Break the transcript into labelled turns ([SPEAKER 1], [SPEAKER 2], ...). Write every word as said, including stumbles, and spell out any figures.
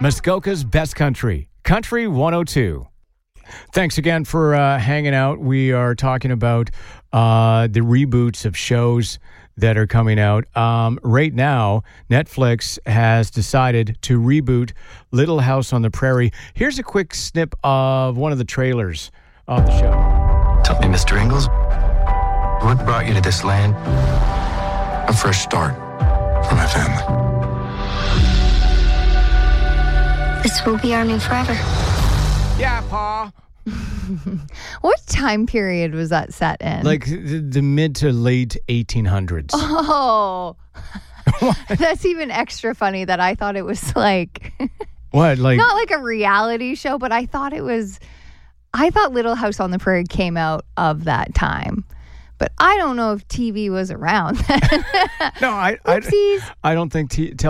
[SPEAKER 1] Muskoka's Best Country, Country one oh two. Thanks again for uh, hanging out. We are talking about uh, the reboots of shows that are coming out. Um, right now, Netflix has decided to reboot Little House on the Prairie. Here's a quick snip of one of the trailers of the show.
[SPEAKER 2] Tell me, Mister Ingalls, what brought you to this land?
[SPEAKER 3] A fresh start for my family.
[SPEAKER 4] This will be our new forever.
[SPEAKER 1] Yeah, Pa.
[SPEAKER 5] What time period was that set in?
[SPEAKER 1] Like the, the mid to late eighteen hundreds.
[SPEAKER 5] Oh, that's even extra funny that I thought it was like,
[SPEAKER 1] What? Like
[SPEAKER 5] not like a reality show, but I thought it was, I thought Little House on the Prairie came out of that time. But I don't know if T V was around then.
[SPEAKER 1] no, I,
[SPEAKER 5] Oopsies.
[SPEAKER 1] I, I don't think t-